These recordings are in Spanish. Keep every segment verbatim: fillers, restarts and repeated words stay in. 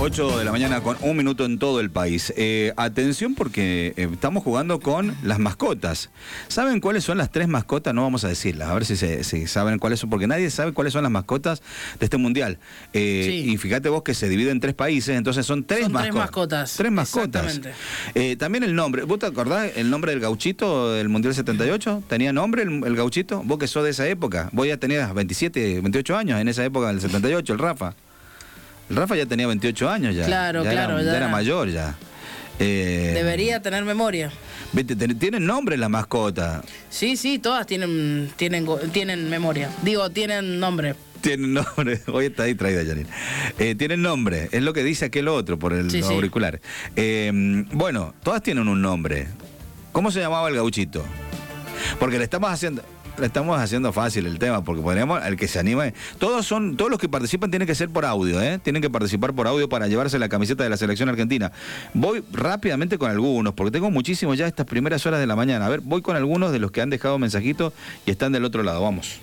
ocho de la mañana con un minuto en todo el país. Eh, atención porque eh, estamos jugando con las mascotas. ¿Saben cuáles son las tres mascotas? No vamos a decirlas, a ver si, se, si saben cuáles son, porque nadie sabe cuáles son las mascotas de este mundial. Eh, sí. Y fíjate vos que se divide en tres países, entonces son tres son mascotas. Tres mascotas. Tres mascotas. Eh, también el nombre. ¿Vos te acordás el nombre del gauchito del Mundial setenta y ocho? ¿Tenía nombre el, el gauchito? Vos que sos de esa época. Vos ya tenías veintisiete, veintiocho años en esa época del setenta y ocho, el Rafa. El Rafa ya tenía veintiocho años ya. Claro, ya claro. Era, ya ya era mayor ya. Eh, Debería tener memoria. ¿Tienen nombre las mascotas? Sí, sí, todas tienen, tienen, tienen memoria. Digo, tienen nombre. Tienen nombre. Hoy está ahí traída, Janine. Eh, tienen nombre. Es lo que dice aquel otro por el sí, auricular. Sí. Eh, bueno, todas tienen un nombre. ¿Cómo se llamaba el gauchito? Porque le estamos haciendo... Le estamos haciendo fácil el tema, porque podríamos, el que se anime, todos son, todos los que participan tienen que ser por audio, ¿eh? Tienen que participar por audio para llevarse la camiseta de la selección argentina. Voy rápidamente con algunos, porque tengo muchísimos ya estas primeras horas de la mañana. A ver, voy con algunos de los que han dejado mensajitos y están del otro lado, vamos.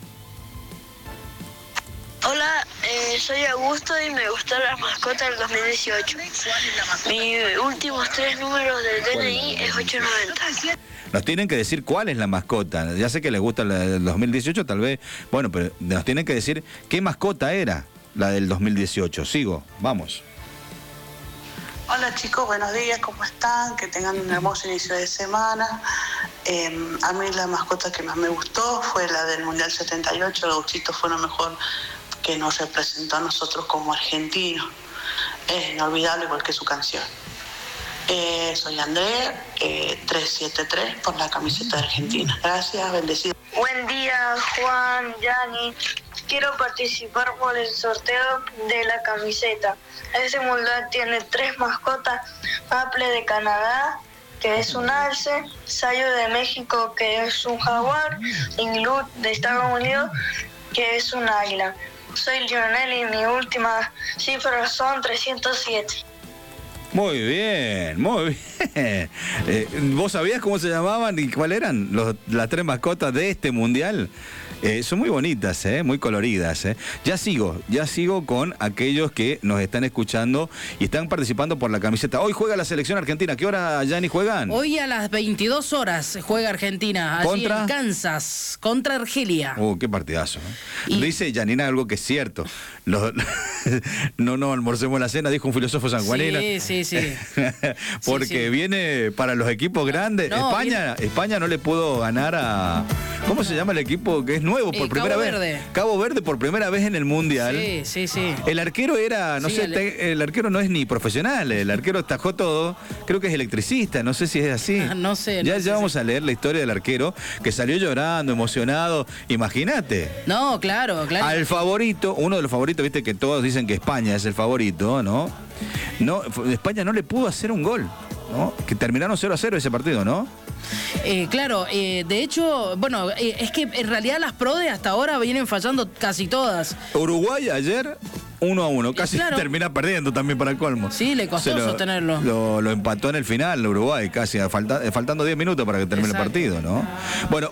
Hola, eh, soy Augusto y me gustó la mascota del dos mil dieciocho. Mis últimos tres números del D N I es ochocientos noventa. Nos tienen que decir cuál es la mascota. Ya sé que les gusta la del dos mil dieciocho, tal vez. Bueno, pero nos tienen que decir qué mascota era la del dos mil dieciocho. Sigo, vamos. Hola chicos, buenos días, ¿cómo están? Que tengan un hermoso inicio de semana. Eh, a mí la mascota que más me gustó fue la del Mundial setenta y ocho. El gauchito fue lo mejor que nos representó a nosotros como argentinos. Es inolvidable igual que su canción. Eh, soy André, eh, trescientos setenta y tres por la camiseta de Argentina. Gracias, bendecido. Buen día, Juan, Yani. Quiero participar por el sorteo de la camiseta. Este mundial tiene tres mascotas: Apple de Canadá, que es un alce; Sayo de México, que es un jaguar; y Glut de Estados Unidos, que es un águila. Soy Lionel y mi última cifra son trescientos siete. Muy bien, muy bien. Eh, ¿Vos sabías cómo se llamaban y cuáles eran los, las tres mascotas de este mundial? Eh, son muy bonitas, eh, muy coloridas. Eh. Ya sigo, ya sigo con aquellos que nos están escuchando y están participando por la camiseta. Hoy juega la selección argentina. ¿Qué hora, Yanni, juegan? Hoy a las veintidós horas juega Argentina, allí ¿Contra? en Kansas, contra Argelia. Uh, qué partidazo. ¿eh? Y... Dice Yanina algo que es cierto. Los, no, no almorcemos la cena, dijo un filósofo sanjuanino. Sí, sí, sí. Porque sí, sí. viene para los equipos grandes. No, España, viene... España no le pudo ganar a... ¿Cómo se llama el equipo que es nuevo por eh, primera Cabo vez? Verde. Cabo Verde por primera vez en el Mundial. Sí, sí, sí. El arquero era, no sí, sé, el... Te, el arquero no es ni profesional, el arquero tajó todo, creo que es electricista, no sé si es así. no sé. Ya, no ya sé vamos si... a leer la historia del arquero que salió llorando, emocionado, imagínate. No, claro, claro. Al favorito, uno de los favoritos, viste que todos dicen que España es el favorito, ¿no? No, España no le pudo hacer un gol, ¿no? Que terminaron cero a cero ese partido, ¿no? Eh, claro, eh, de hecho, bueno, eh, es que en realidad las PRODE hasta ahora vienen fallando casi todas. Uruguay ayer uno a uno, casi claro. termina perdiendo también para el colmo. Sí, le costó lo, sostenerlo. Lo, lo empató en el final Uruguay, casi falta, faltando diez minutos para que termine Exacto. el partido, ¿no? Bueno.